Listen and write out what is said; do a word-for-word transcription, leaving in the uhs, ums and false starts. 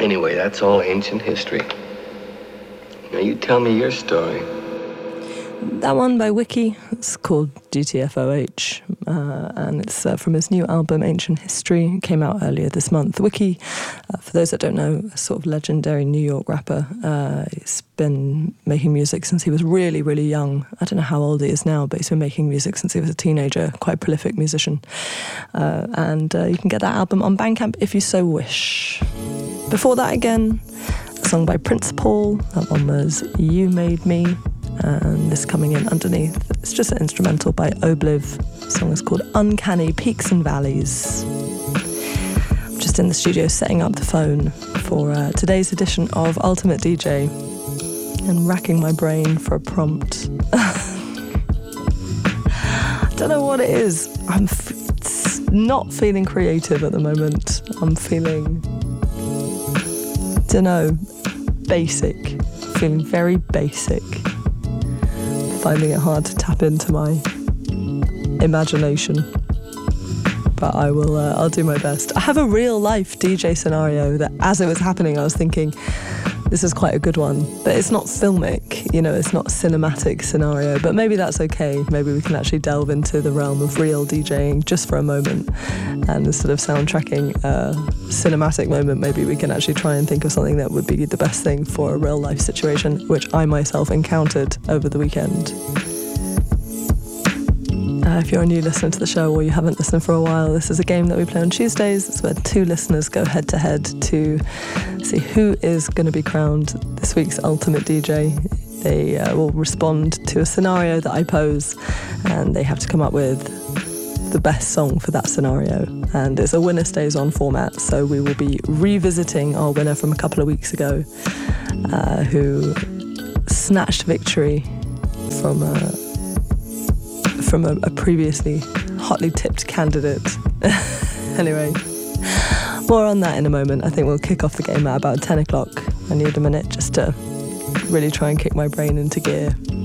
Anyway, that's all ancient history. Now you tell me your story. That one by Wiki. It's called G T F O H, uh, and it's uh, from his new album Ancient History. It came out earlier this month. Wiki, uh, for those that don't know, a sort of legendary New York rapper. Uh, he's been making music since he was really, really young. I don't know how old he is now, but he's been making music since he was a teenager. Quite a prolific musician. Uh, and uh, you can get that album on Bandcamp if you so wish. Before that, again, a song by Prince Paul. That one was You Made Me. And this coming in underneath, it's just an instrumental by Obliv. The song is called Uncanny Peaks and Valleys. I'm just in the studio setting up the phone for uh, today's edition of Ultimate D J and racking my brain for a prompt. I don't know what it is. I'm f- not feeling creative at the moment. I'm feeling, don't know, basic. Feeling very basic. Finding it hard to tap into my imagination, but I will. Uh, I'll do my best. I have a real life D J scenario that, as it was happening, I was thinking, this is quite a good one, but it's not filmic. You know, it's not a cinematic scenario. But maybe that's okay. Maybe we can actually delve into the realm of real DJing just for a moment, and instead of soundtracking a cinematic moment, maybe we can actually try and think of something that would be the best thing for a real life situation, which I myself encountered over the weekend. Uh, if you're a new listener to the show or you haven't listened for a while, this is a game that we play on Tuesdays. It's where two listeners go head to head to see who is going to be crowned this week's Ultimate D J. They uh, will respond to a scenario that I pose, and they have to come up with the best song for that scenario. And it's a winner stays on format, so we will be revisiting our winner from a couple of weeks ago, uh, who snatched victory from a from a, a previously hotly tipped candidate. Anyway, more on that in a moment. I think we'll kick off the game at about ten o'clock. I need a minute just to really try and kick my brain into gear.